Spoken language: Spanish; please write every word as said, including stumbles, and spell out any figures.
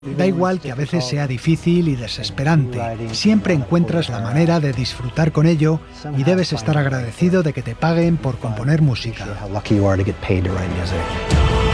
Da igual que a veces sea difícil y desesperante, siempre encuentras la manera de disfrutar con ello y debes estar agradecido de que te paguen por componer música.